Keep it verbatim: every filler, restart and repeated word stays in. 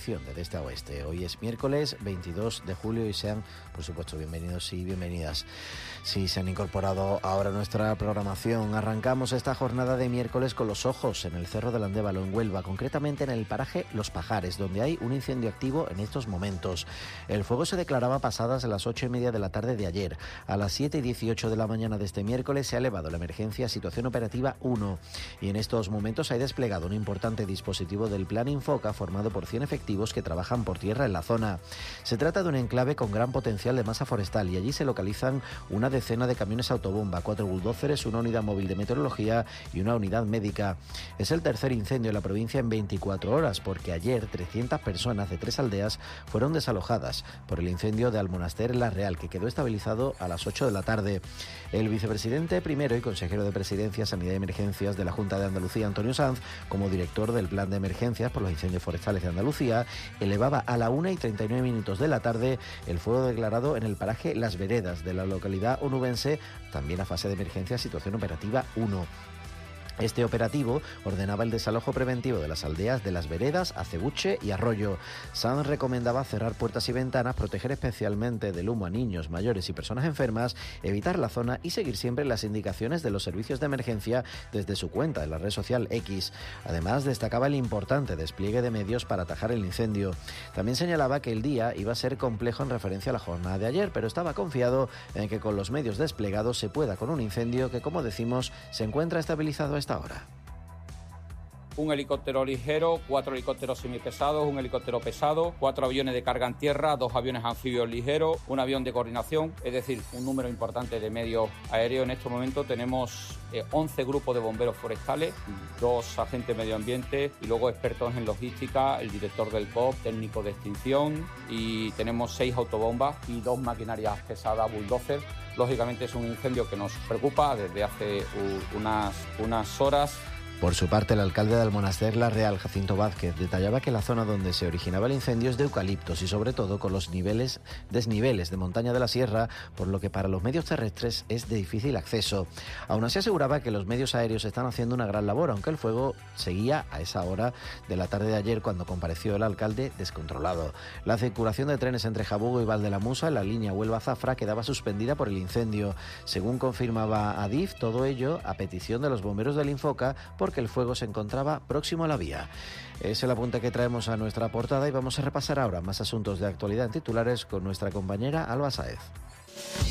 edición de De Este a Oeste. Hoy es miércoles veintidós de julio y sean, por supuesto, bienvenidos y bienvenidas. Si se han incorporado ahora a nuestra programación, arrancamos esta jornada de miércoles con los ojos en el Cerro del Andévalo, en Huelva, concretamente en el paraje Los Pajares, donde hay un incendio activo en estos momentos. El fuego se declaraba pasadas las ocho y media de la tarde de ayer. A las siete y dieciocho de la mañana de este miércoles se ha elevado la emergencia a situación operativa uno y en estos momentos hay desplegado un importante dispositivo del Plan Infoca formado por cien efectivos que trabajan por tierra en la zona. Se trata de un enclave con gran potencial de masa forestal y allí se localizan una decena de camiones autobomba, cuatro bulldóceres, una unidad móvil de meteorología y una unidad médica. Es el tercer incendio en la provincia en veinticuatro horas, porque ayer trescientas personas de tres aldeas fueron desalojadas por el incendio de Almonaster en La Real, que quedó estabilizado a las ocho de la tarde. El vicepresidente primero y consejero de Presidencia, Sanidad y Emergencias de la Junta de Andalucía, Antonio Sanz, como director del Plan de Emergencias por los incendios forestales de Andalucía, elevaba a la una y treinta y nueve minutos de la tarde el fuego declarado en el paraje Las Veredas de la localidad onubense, también a fase de emergencia, situación operativa uno. Este operativo ordenaba el desalojo preventivo de las aldeas de Las Veredas, Acebuche y Arroyo. Sanz recomendaba cerrar puertas y ventanas, proteger especialmente del humo a niños, mayores y personas enfermas, evitar la zona y seguir siempre las indicaciones de los servicios de emergencia desde su cuenta en la red social X. Además, destacaba el importante despliegue de medios para atajar el incendio. También señalaba que el día iba a ser complejo en referencia a la jornada de ayer, pero estaba confiado en que con los medios desplegados se pueda con un incendio que, como decimos, se encuentra estabilizado a esta hora. Un helicóptero ligero, cuatro helicópteros semipesados, un helicóptero pesado, cuatro aviones de carga en tierra, dos aviones anfibios ligeros, un avión de coordinación, es decir, un número importante de medios aéreos. En este momento tenemos eh, once grupos de bomberos forestales, dos agentes de medio ambiente y luego expertos en logística, el director del C O P, técnico de extinción, y tenemos seis autobombas y dos maquinarias pesadas, bulldozer. Lógicamente es un incendio que nos preocupa desde hace uh, unas, unas horas. Por su parte, el alcalde de Almonaster La Real, Jacinto Vázquez, detallaba que la zona donde se originaba el incendio es de eucaliptos y sobre todo con los niveles, desniveles de montaña de la sierra, por lo que para los medios terrestres es de difícil acceso. Aún así aseguraba que los medios aéreos están haciendo una gran labor, aunque el fuego seguía a esa hora de la tarde de ayer cuando compareció el alcalde descontrolado. La circulación de trenes entre Jabugo y Valdelamusa en la línea Huelva-Zafra quedaba suspendida por el incendio. Según confirmaba Adif, todo ello a petición de los bomberos del Infoca, porque el fuego se encontraba próximo a la vía. Es el apunte que traemos a nuestra portada y vamos a repasar ahora más asuntos de actualidad en titulares con nuestra compañera Alba Sáez.